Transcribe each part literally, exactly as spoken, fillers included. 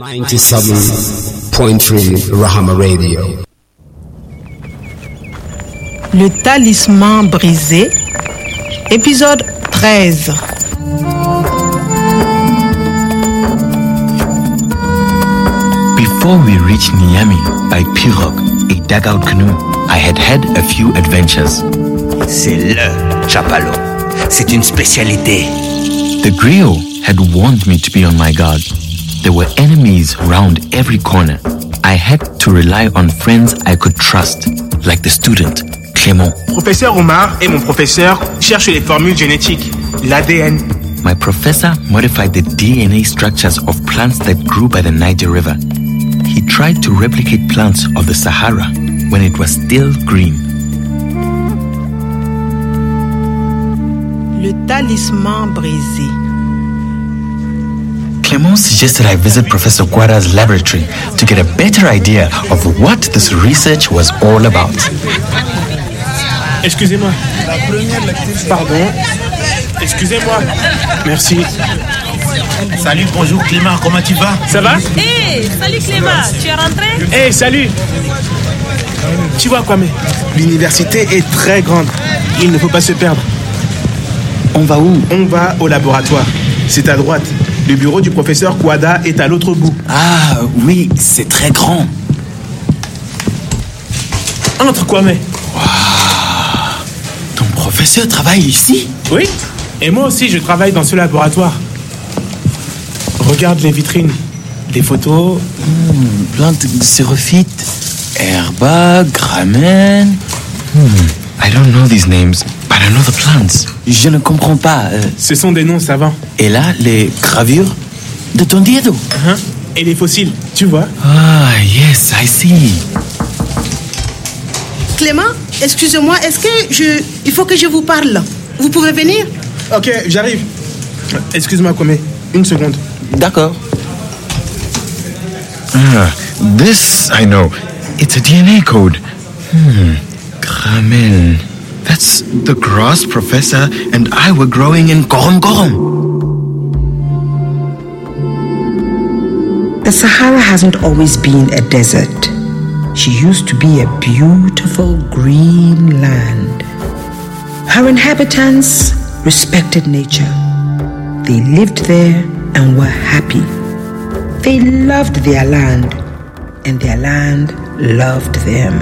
quatre-vingt-sept point trois Rahama Radio. Le talisman brisé, épisode treize. Before we reached Niamey by pirogue, a dugout canoe, I had had a few adventures. C'est le chapalo. C'est une spécialité. The griot had warned me to be on my guard. There were enemies round every corner. I had to rely on friends I could trust, like the student, Clément. Professeur Omar et mon professeur cherchent les formules génétiques, l'A D N. My professor modified the D N A structures of plants that grew by the Niger River. He tried to replicate plants of the Sahara when it was still green. Le talisman brisé. Clément suggested I visit Professor Guada's laboratory to get a better idea of what this research was all about. Excusez-moi. Pardon. Excusez-moi. Merci. Salut, bonjour Clément, comment tu vas? Ça va? Hey, salut Clément, tu es rentré? Hey, salut. Tu vois Kwame, l'université est très grande. Il ne faut pas se perdre. On va où? On va au laboratoire. C'est à droite. Le bureau du professeur Kouada est à l'autre bout. Ah oui, c'est très grand. Entre Kwame. Wow. Ton professeur travaille ici? Oui. Et moi aussi, je travaille dans ce laboratoire. Regarde les vitrines, les photos. Hmm, plantes xérophytes, herba, gramen. Hmm, I don't know these names, but I know the plants. Je ne comprends pas. Euh... Ce sont des noms savants. Et là, les gravures de ton Diado. Uh-huh. Et les fossiles, tu vois. Ah, yes, I see. Clément, excusez-moi, est-ce que je... Il faut que je vous parle. Vous pouvez venir? Ok, j'arrive. Excuse-moi, Kwame. Une seconde. D'accord. Ah, this I know. It's a D N A code. Hmm. Gramen. That's the grass professor and I were growing in Gorom Gorom. The Sahara hasn't always been a desert. She used to be a beautiful green land. Her inhabitants respected nature. They lived there and were happy. They loved their land, and their land loved them.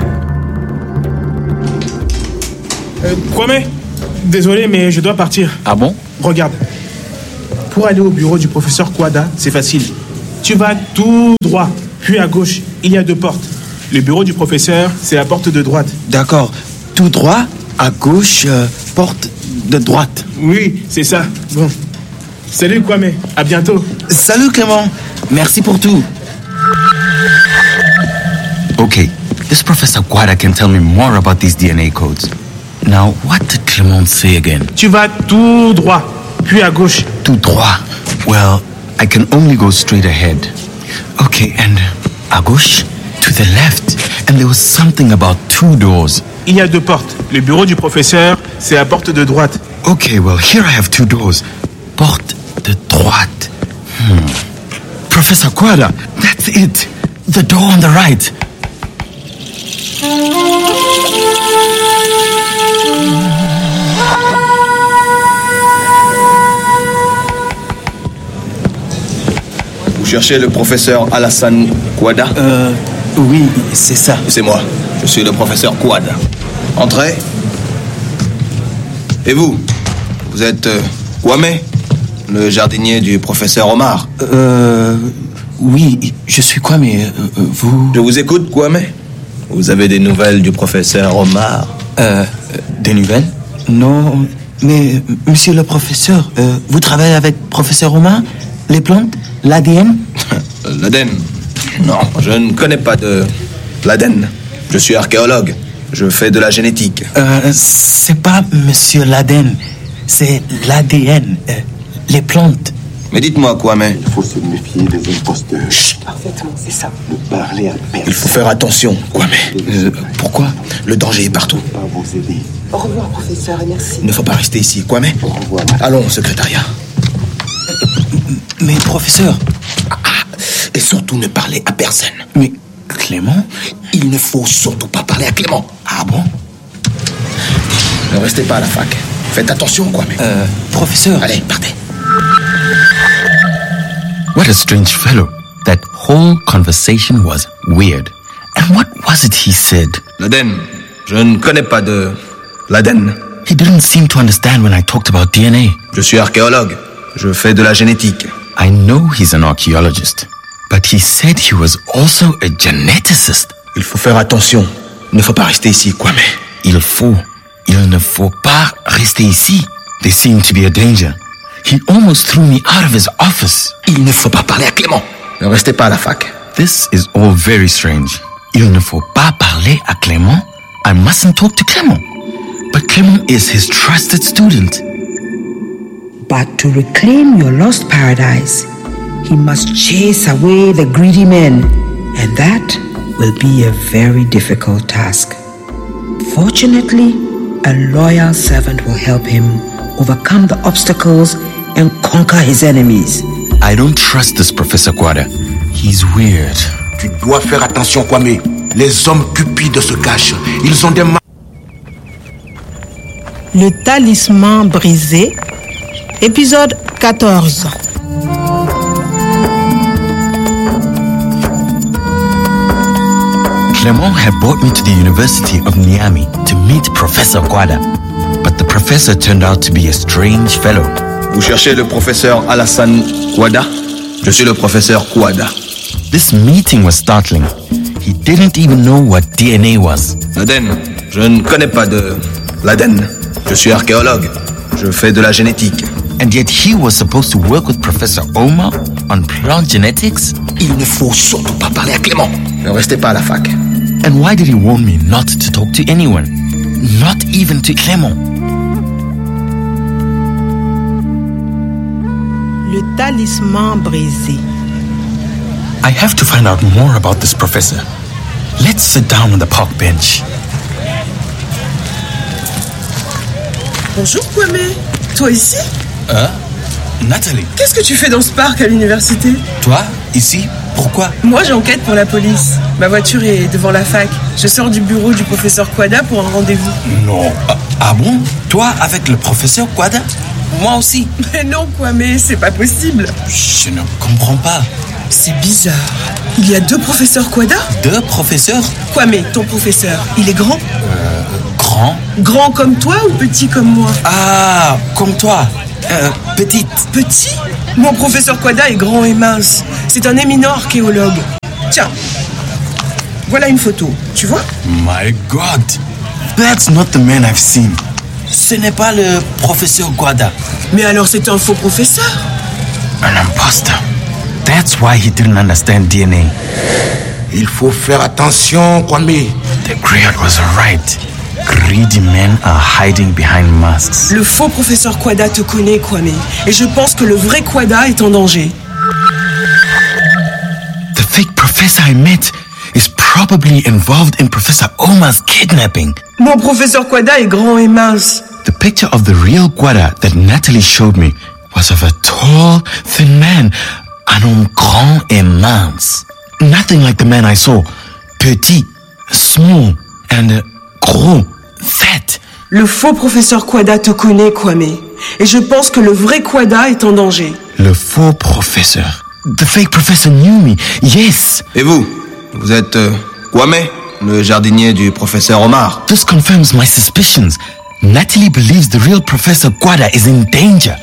Euh, Kwame, désolé, mais je dois partir. Ah bon? Regarde. Pour aller au bureau du professeur Kouada, c'est facile. Tu vas tout droit, puis à gauche, il y a deux portes. Le bureau du professeur, c'est la porte de droite. D'accord. Tout droit, à gauche, euh, porte de droite. Oui, c'est ça. Bon. Salut Kwame, à bientôt. Salut Clément, merci pour tout. Okay, this Professor Guada can tell me more about these D N A codes. Now, what did Clément say again? Tu vas tout droit, puis à gauche. Tout droit. Well, I can only go straight ahead. Okay, and à gauche? To the left. And there was something about two doors. Il y a deux portes. Le bureau du professeur, c'est la porte de droite. Okay, well, here I have two doors. Porte de droite. Hmm. Professor Guada, that's it. The door on the right. Vous cherchez le professeur Alassane Kouada? Euh, oui, c'est ça. C'est moi. Je suis le professeur Kouada. Entrez. Et vous? Vous êtes euh, Kwame, le jardinier du professeur Omar? Euh... Oui, je suis Kwame. Euh, vous... Je vous écoute, Kwame. Vous avez des nouvelles du professeur Omar? Euh... Des nouvelles? Non, mais... Monsieur le professeur, euh, vous travaillez avec professeur Omar? Les plantes? L'A D N? L'A D N? Non, je ne connais pas de l'A D N. Je suis archéologue. Je fais de la génétique. Euh, c'est pas monsieur l'A D N. C'est l'A D N. Euh, les plantes. Mais dites-moi, Kwame. Il faut se méfier des imposteurs. Chut. Parfaitement, c'est ça. Ne parlez à personne. Il faut faire attention, Kwame. Euh, pourquoi? Le danger est partout. Je ne peux pas vous aider. Au revoir, professeur, et merci. Il ne faut pas rester ici, Kwame. Au revoir. Allons au secrétariat. Mais professeur... Ah, Et surtout ne parler à personne. Mais Clément? Il ne faut surtout pas parler à Clément. Ah bon? Ne restez pas à la fac. Faites attention, quoi, mais... Euh, professeur. Allez, partez. What a strange fellow. That whole conversation was weird. And what was it he said? L'A D N. Je ne connais pas de... l'A D N. He didn't seem to understand when I talked about D N A. Je suis archéologue. Je fais de la génétique. I know he's an archaeologist, but he said he was also a geneticist. Il faut faire attention. Il ne faut pas rester ici, quoi, mais... Il faut. Il ne faut pas rester ici. They seem to be a danger. He almost threw me out of his office. Il ne faut pas parler à Clément. Ne restez pas à la fac. This is all very strange. Il ne faut pas parler à Clément. I mustn't talk to Clément. But Clément is his trusted student. But to reclaim your lost paradise, he must chase away the greedy men, and that will be a very difficult task. Fortunately, a loyal servant will help him overcome the obstacles and conquer his enemies. I don't trust this Professor Quada. He's weird. Tu dois faire attention, Kwame. Les hommes cupides se cachent. Ils ont des mains. Le talisman brisé, épisode quatorze. Clément had brought me to the University of Niamey to meet Professor Quada, but the professor turned out to be a strange fellow. Vous cherchez le professeur Alassane Quada? Je suis le professeur Quada. This meeting was startling. He didn't even know what D N A was. L'A D N. Je ne connais pas de l'A D N. Je suis archéologue. Je fais de la génétique. And yet he was supposed to work with Professor Omar on plant genetics? Il ne faut surtout pas parler à Clément. Ne restez pas à la fac. And why did he warn me not to talk to anyone? Not even to Clément? Le talisman brisé. I have to find out more about this professor. Let's sit down on the park bench. Bonjour Kwame. Toi ici? Euh, Nathalie. Qu'est-ce que tu fais dans ce parc à l'université? Toi, ici? Pourquoi? Moi, j'enquête pour la police. Ma voiture est devant la fac. Je sors du bureau du professeur Quada pour un rendez-vous. Non. Ah, ah bon? Toi avec le professeur Quada? Moi aussi. Mais non, Kwame, c'est pas possible. Je ne comprends pas. C'est bizarre. Il y a deux professeurs Quada? Deux professeurs? Kwame, ton professeur, il est grand? Euh, grand? Grand comme toi ou petit comme moi? Ah, comme toi. Euh, petite. Petit? Mon professeur Quada est grand et mince. C'est un éminent archéologue. Tiens, voilà une photo. Tu vois? My God. That's not the man I've seen. Ce n'est pas le professeur Quada. Mais alors c'est un faux professeur? An imposter. That's why he didn't understand D N A. Il faut faire attention, Kwame. The Griot was right. Greedy men are hiding behind masks. Le faux professeur Quada te connaît, Kwame. Et je pense que le vrai Quada est en danger. The fake professor I met is probably involved in Professor Omar's kidnapping. Mon professeur Quada est grand et mince. The picture of the real Quada that Natalie showed me was of a tall, thin man. Un homme grand et mince. Nothing like the man I saw. Petit, small, and uh, gros, fat. Le faux professeur Quada te connaît, Kwame. Et je pense que le vrai Quada est en danger. Le faux professeur. The fake professor knew me, yes. Et vous? Vous êtes euh, Kwame, le jardinier du professeur Omar? This confirms my suspicions. Natalie believes the real Professor Quada is in danger.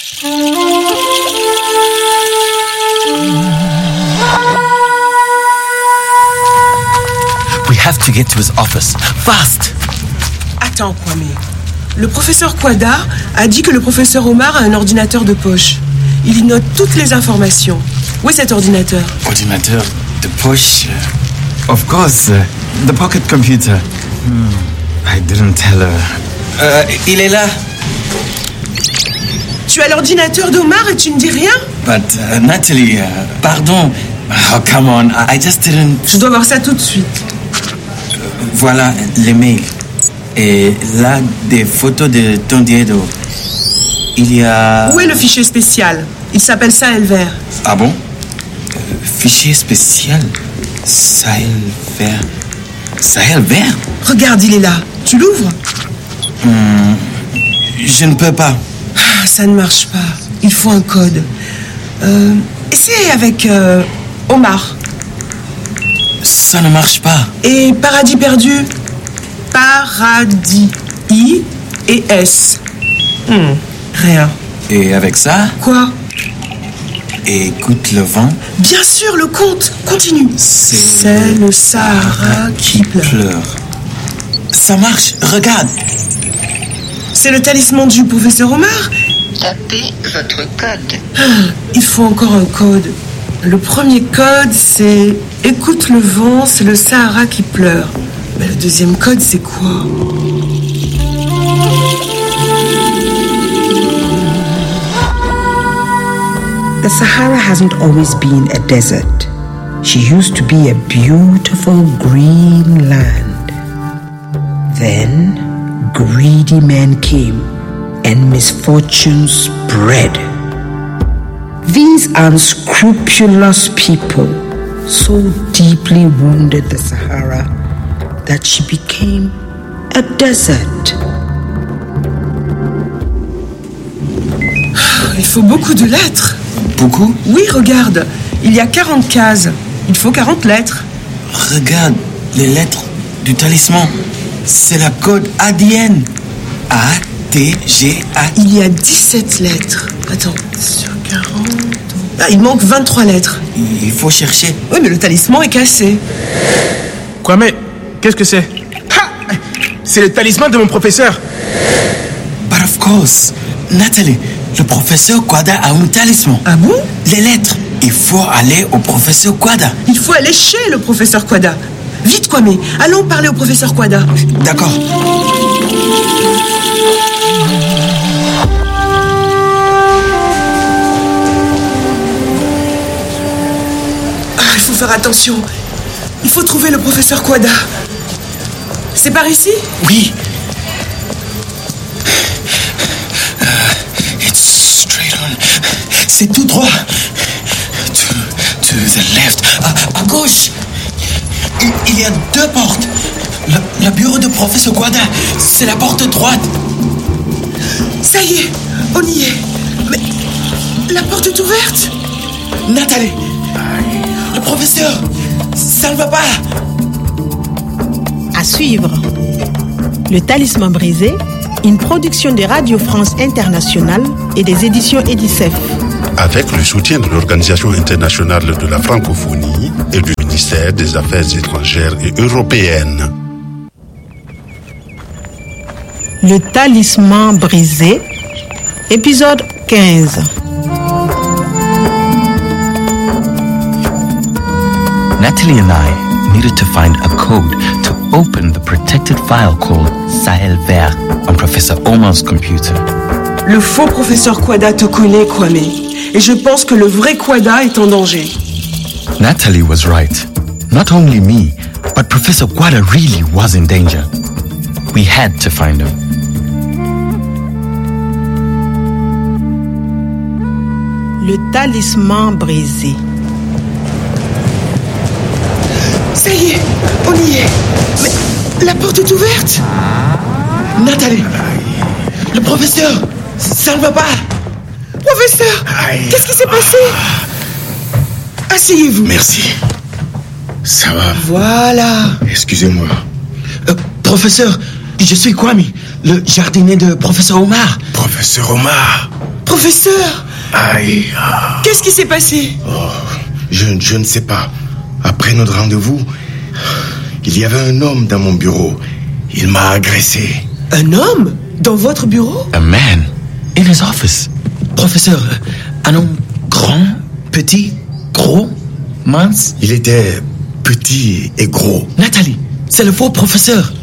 We have to get to his office. Fast! Attends, Kwame. Le professeur Quada a dit que le professeur Omar a un ordinateur de poche. Il y note toutes les informations. Où est cet ordinateur? Ordinateur de poche? Of course, uh, the pocket computer. Hmm, I didn't tell her. Uh, il est là. Tu as l'ordinateur d'Omar et tu ne dis rien? But, uh, Natalie, uh, pardon. Oh, come on, I just didn't... Je dois voir ça tout de suite. Voilà les mails. Et là, des photos de Don Diego. Il y a... Où est le fichier spécial? Il s'appelle Sahel Vert. Ah bon? Fichier spécial. Sahel vert. Sahel vert? Regarde, il est là. Tu l'ouvres? Hum, je ne peux pas. Ah, ça ne marche pas. Il faut un code. Euh, essaye avec euh, Omar. Ça ne marche pas. Et Paradis perdu? Paradis. I et S. Hmm, rien. Et avec ça? Quoi? Écoute le vent. Bien sûr, le compte. Continue. C'est, C'est le Sahara qui pleure. pleure. Ça marche, regarde. C'est le talisman du professeur Omar? Tapez votre code. Ah, il faut encore un code. Le premier code, c'est « Écoute le vent, c'est le Sahara qui pleure ». Mais le deuxième code, c'est quoi? The Sahara hasn't always been a desert. She used to be a beautiful green land. Then, greedy men came and misfortune spread. These unscrupulous people so deeply wounded the Sahara that she became a desert. Il faut beaucoup de lettres. Beaucoup? Oui, regarde. Il y a quarante cases. Il faut quarante lettres. Regarde les lettres du talisman. C'est la code A D N. A T G A. Il y a dix-sept lettres. Attends, sur quarante... Ah, il manque vingt-trois lettres. Il faut chercher. Oui, mais le talisman est cassé. Kwame, qu'est-ce que c'est? Ha! C'est le talisman de mon professeur. But of course. Nathalie, le professeur Kwada a un talisman. Ah bon? Les lettres. Il faut aller au professeur Kwada. Il faut aller chez le professeur Kwada. Vite, Kwame. Allons parler au professeur Kwada. D'accord. Ah, il faut faire attention. Il faut trouver le professeur Kwada. C'est par ici? Oui. Uh, it's straight on. C'est tout droit. To, to the left. À, à gauche. Il, il y a deux portes. Le, le bureau de professeur Kwada, c'est la porte droite. Ça y est, on y est. Mais la porte est ouverte. Nathalie, le professeur, ça ne va pas. À suivre. Le Talisman brisé, une production de Radio France Internationale et des éditions Edicef. Avec le soutien de l'Organisation internationale de la francophonie et du ministère des Affaires étrangères et européennes. Le Talisman brisé, épisode quinze. Natalie and I needed to find a code to open the protected file called Sahel Vert on Professor Omar's computer. Le faux professeur Kwada te connaît, Kwame. Et je pense que le vrai Kwada est en danger. Natalie was right. Not only me, but Professor Kwada really was in danger. We had to find him. Le Talisman brisé. Ça y est, on y est. Mais la porte est ouverte. Nathalie, le professeur, ça ne va pas. Professeur, qu'est-ce qui s'est passé? Asseyez-vous. Merci. Ça va? Voilà. Excusez-moi. Euh, professeur, je suis Kwame, le jardinier de professeur Omar. Professeur Omar. Professeur. Aïe. Ah. Qu'est-ce qui s'est passé? Oh, je, je ne sais pas. Après notre rendez-vous, il y avait un homme dans mon bureau. Il m'a agressé. Un homme? Dans votre bureau? A man in his office. Professeur, un homme grand, petit, gros, mince? Il était petit et gros. Nathalie, c'est le faux professeur.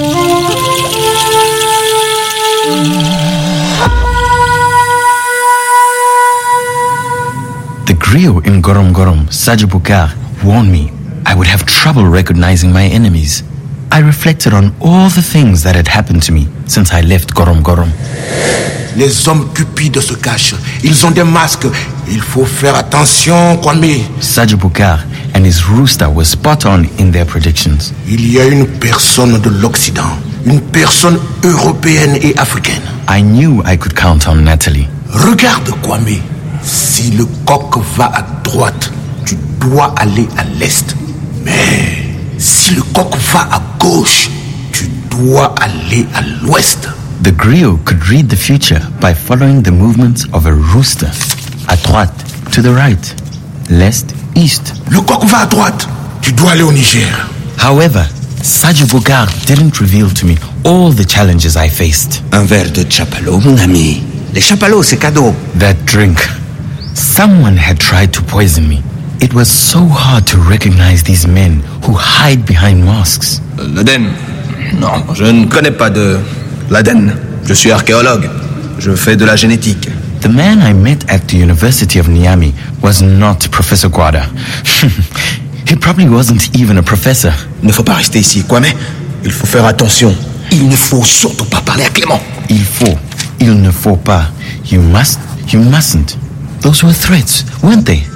The griot in Gorom Gorom, Sajibukar, warned me I would have trouble recognizing my enemies. I reflected on all the things that had happened to me since I left Gorom Gorom. Les hommes cupides se cachent. Ils ont des masques Il faut faire attention, Kwame. Sadio Boucar and his rooster were spot on in their predictions. Il y a une personne de l'Occident, une personne européenne et africaine. I knew I could count on Natalie. Regarde, Kwame. Si le coq va à droite, tu dois aller à l'est. Mais si le coq va à gauche, tu dois aller à l'ouest. The griot could read the future by following the movements of a rooster. À droite, to the right, l'est, east. Le coq va à droite, tu dois aller au Niger. However, Sadio Boucar didn't reveal to me all the challenges I faced. Un verre de chapalo, mon ami. Les chapalos, c'est cadeau. That drink. Someone had tried to poison me. It was so hard to recognize these men who hide behind masks. L'Aden? Non, je ne connais pas de l'Aden. Je suis archéologue. Je fais de la génétique. The man I met at the University of Niamey was not Professor Guada. He probably wasn't even a professor. Il ne faut pas rester ici, Kwame. Il faut faire attention. Il ne faut surtout pas parler à Clément. Il faut. Il ne faut pas. You must. You mustn't. Those were threats, weren't they?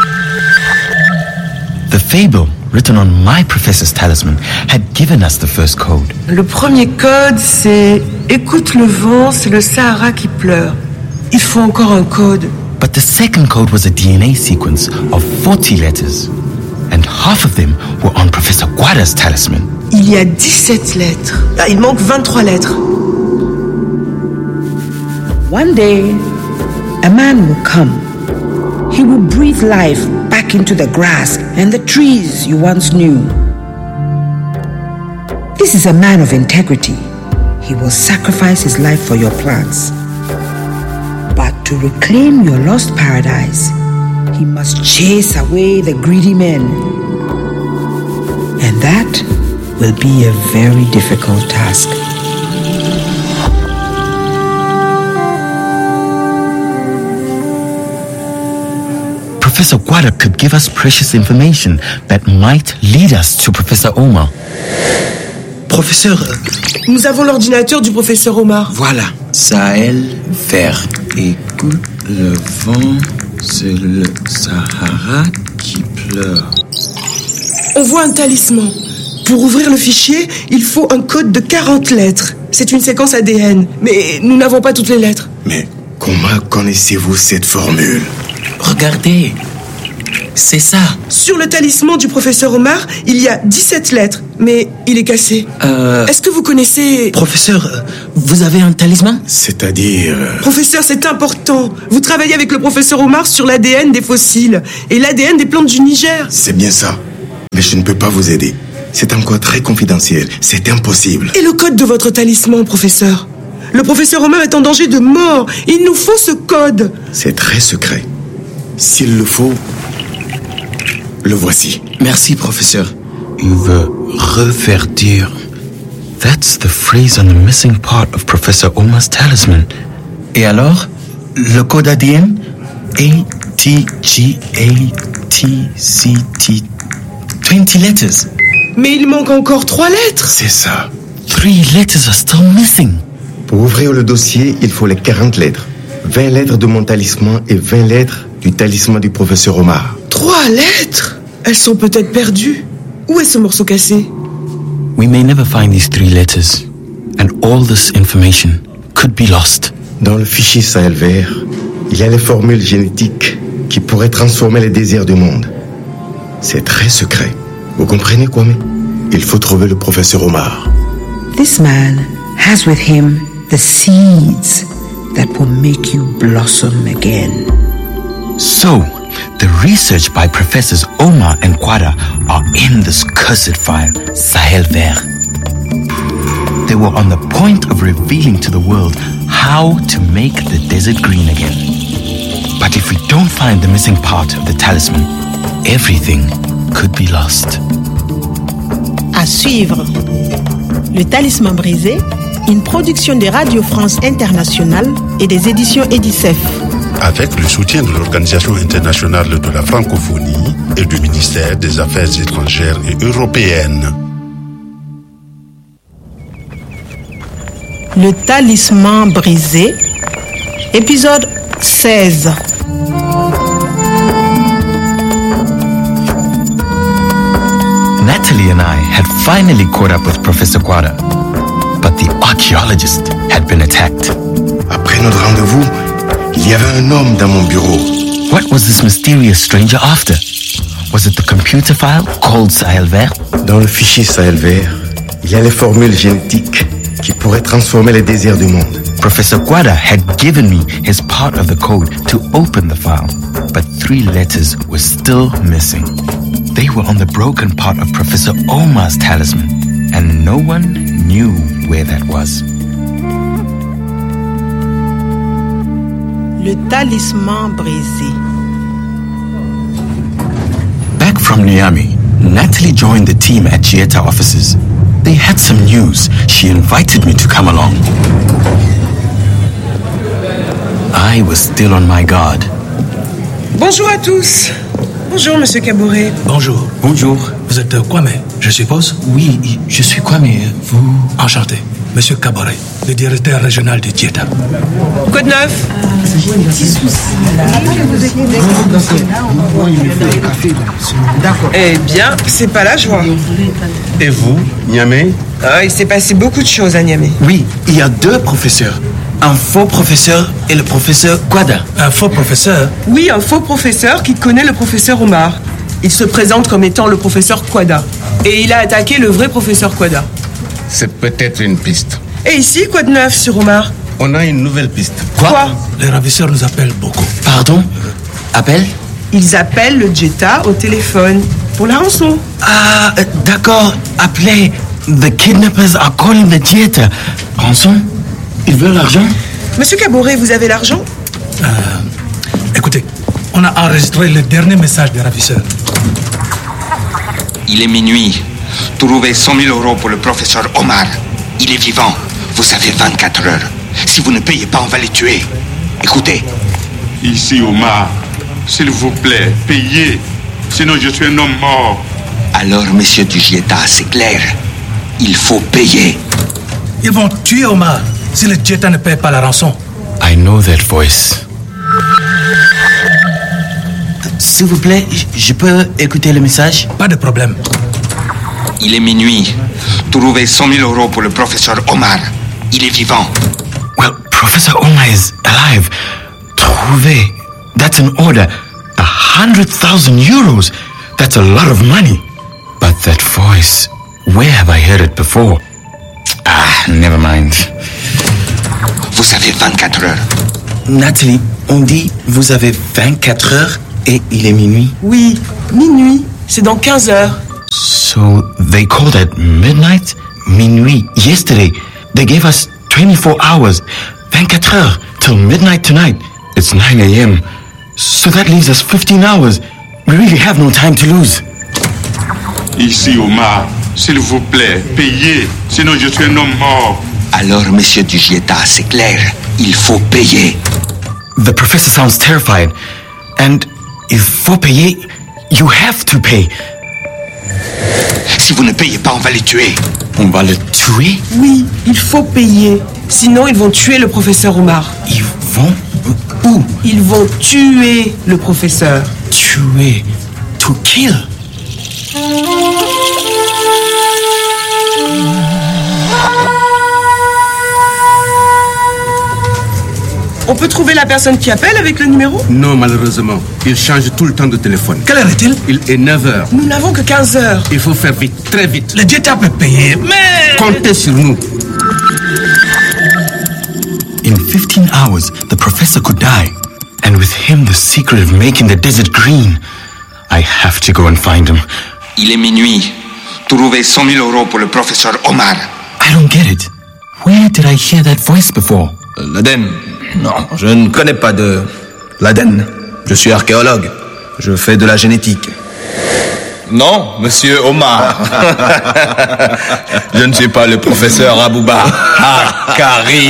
The fable written on my professor's talisman had given us the first code. Le premier code, c'est « Écoute le vent, c'est le Sahara qui pleure ». Il faut encore un code. But the second code was a D N A sequence of forty letters. And half of them were on Professor Guada's talisman. Il y a dix-sept lettres. Ah, il manque vingt-trois lettres. One day, a man will come. He will breathe life back into the grass and the trees you once knew. This is a man of integrity. He will sacrifice his life for your plants. But to reclaim your lost paradise, he must chase away the greedy men. And that will be a very difficult task. Professor Guada could give us precious information that might lead us to Professor Omar. Professeur... Nous avons l'ordinateur du professeur Omar. Voilà. Sahel vert. Écoute le vent, c'est le Sahara qui pleure. On voit un talisman. Pour ouvrir le fichier, il faut un code de quarante lettres. C'est une séquence A D N, mais nous n'avons pas toutes les lettres. Mais comment connaissez-vous cette formule? Regardez, c'est ça. Sur le talisman du professeur Omar, il y a dix-sept lettres, mais il est cassé. Euh... Est-ce que vous connaissez... Professeur, vous avez un talisman? C'est-à-dire... Professeur, c'est important. Vous travaillez avec le professeur Omar sur l'A D N des fossiles et l'A D N des plantes du Niger. C'est bien ça. Mais je ne peux pas vous aider. C'est encore très confidentiel. C'est impossible. Et le code de votre talisman, professeur? Le professeur Omar est en danger de mort. Il nous faut ce code. C'est très secret. S'il le faut, le voici. Merci, professeur. Il veut reverdir. That's the phrase on the missing part of Professor Omar's talisman. Et alors, le code A D N? A T G A T C T. twenty letters. Mais il manque encore trois lettres. C'est ça. Three letters are still missing. Pour ouvrir le dossier, il faut les quarante lettres. vingt lettres de mon talisman et vingt lettres du talisman du professeur Omar. Trois lettres? Elles sont peut-être perdues. Où est ce morceau cassé? We may never find these three letters, and all this information could be lost. Dans le fichier Sahel vert, il y a les formules génétiques qui pourraient transformer les désirs du monde. C'est très secret. Vous comprenez, Kwame? Il faut trouver le professeur Omar. This man has with him the seeds that will make you blossom again. So, the research by Professors Omar and Guada are in this cursed file, Sahel Vert. They were on the point of revealing to the world how to make the desert green again. But if we don't find the missing part of the talisman, everything could be lost. À suivre. Le Talisman brisé, une production de Radio France Internationale et des éditions Edicef. Avec le soutien de l'Organisation internationale de la francophonie et du ministère des Affaires étrangères et européennes. Le Talisman brisé, épisode seize. Natalie and I had finally caught up with Professor Quada, but the archaeologist had been attacked. Après notre rendez-vous, il y avait un homme dans mon bureau. What was this mysterious stranger after? Was it the computer file called Sahel Vert? Dans le fichier Sahel Vert, il y a les formules génétiques qui pourraient transformer les désirs du monde. Professor Quada had given me his part of the code to open the file, but three letters were still missing. They were on the broken part of Professor Omar's talisman, and no one knew where that was. Le talisman brisé. Back from Niamey, Natalie joined the team at Gieta offices. They had some news. She invited me to come along. I was still on my guard. Bonjour à tous. Bonjour, Monsieur Cabouret. Bonjour. Bonjour. Vous êtes Kwame, je suppose? Oui, je suis Kwame. Vous? Enchanté. Monsieur Cabouret, le directeur régional de Gieta. Quoi de neuf? Eh bien, c'est pas la joie. Et vous, Niamey? Ah, il s'est passé beaucoup de choses à Niamey. Oui, il y a deux professeurs. Un faux professeur et le professeur Quada. Un faux professeur? Oui, un faux professeur qui connaît le professeur Omar. Il se présente comme étant le professeur Quada. Et il a attaqué le vrai professeur Quada. C'est peut-être une piste. Et ici, quoi de neuf sur Omar? On a une nouvelle piste. Quoi, Quoi? Les ravisseurs nous appellent beaucoup. Pardon? Appel? Ils appellent le Gieta au téléphone pour la rançon. Ah, euh, d'accord. Appelez. The kidnappers are calling the Gieta. Rançon? Ils veulent l'argent? Monsieur Cabouret, vous avez l'argent? Euh, écoutez, on a enregistré le dernier message des ravisseurs. Il est minuit. Trouvez cent mille euros pour le professeur Omar. Il est vivant. Vous avez vingt-quatre heures. Si vous ne payez pas, on va les tuer. Écoutez. Ici, Omar. S'il vous plaît, payez. Sinon, je suis un homme mort. Alors, messieurs du Gieta, c'est clair. Il faut payer. Ils vont tuer Omar si le Gieta ne paye pas la rançon. I know that voice. S'il vous plaît, je peux écouter le message? Pas de problème. Il est minuit. Trouvez cent mille euros pour le professeur Omar. Il est vivant. Well, Professor Omar is alive. Trouver. That's an order. A hundred thousand euros. That's a lot of money. But that voice, where have I heard it before? Ah, never mind. Vous avez vingt-quatre heures. Nathalie, on dit vous avez vingt-quatre heures et il est minuit. Oui, minuit. C'est dans quinze heures. So they called at midnight? Minuit. Yesterday, they gave us twenty-four hours. vingt-quatre heures till midnight tonight. It's nine a.m. So that leaves us fifteen hours. We really have no time to lose. Ici, Omar. S'il vous plaît, payez. Sinon, je suis un homme mort. Alors, messieurs du Gieta, c'est clair. Il faut payer. The professor sounds terrified. And il faut payer. You have to pay. Si vous ne payez pas, on va les tuer. On va le tuer? Oui, il faut payer. Sinon, ils vont tuer le professeur Omar. Ils vont où? Ils vont tuer le professeur. Tuer? To kill? On peut trouver la personne qui appelle avec le numéro? Non, malheureusement. Il change tout le temps de téléphone. Quelle heure est-il? Il est neuf heures. Nous n'avons que quinze heures. Il faut faire vite, très vite. Le Gieta peut payer, mais... Comptez sur nous. In fifteen hours, the professor could die. And with him, the secret of making the desert green. I have to go and find him. Il est minuit. Trouvez cent mille euros pour le professeur Omar. I don't get it. Where did I hear that voice before? Euh, L'Aden? Non, je ne connais pas de l'Aden. Je suis archéologue. Je fais de la génétique. Non, monsieur Omar. Je ne suis pas le professeur Abouba. Ah, Kari.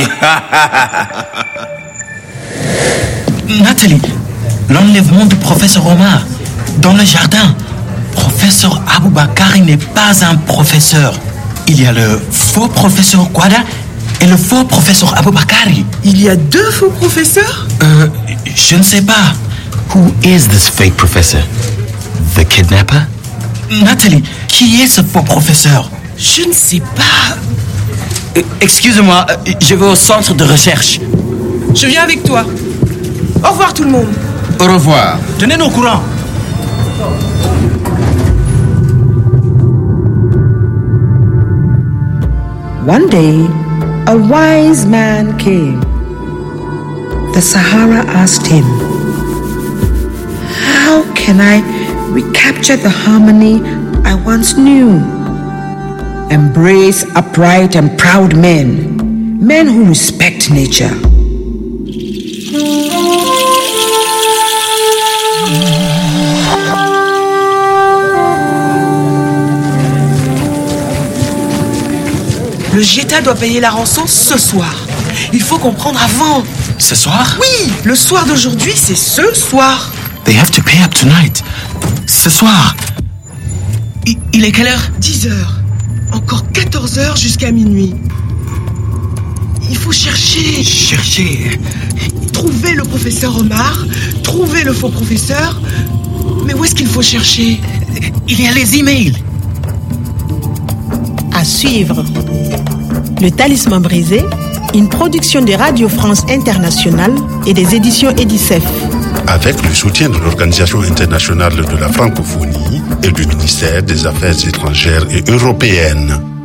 Nathalie, l'enlèvement du professeur Omar dans le jardin. Professeur Aboubakari n'est pas un professeur. Il y a le faux professeur Quada et le faux professeur Aboubakari. Il y a deux faux professeurs? Euh, je ne sais pas. Who is this fake professor? The kidnapper? Nathalie, qui est ce faux professeur? Je ne sais pas. Euh, Excusez-moi, euh, je vais au centre de recherche. Je viens avec toi. Au revoir tout le monde. Au revoir. Tenez-nous au courant. One day, a wise man came. The Sahara asked him, "How can I recapture the harmony I once knew? Embrace upright and proud men, men who respect nature." Le Geta doit payer la rançon ce soir. Il faut comprendre avant. Ce soir? Oui, le soir d'aujourd'hui, c'est ce soir. They have to pay up tonight. Ce soir. Il, il est quelle heure? dix heures. Encore quatorze heures jusqu'à minuit. Il faut chercher. Chercher. Trouver le professeur Omar. Trouver le faux professeur. Mais où est-ce qu'il faut chercher? Il y a les emails. À suivre. Le Talisman brisé, une production de Radio France Internationale et des éditions Edicef. Avec le soutien de l'Organisation internationale de la francophonie et du ministère des Affaires étrangères et européennes.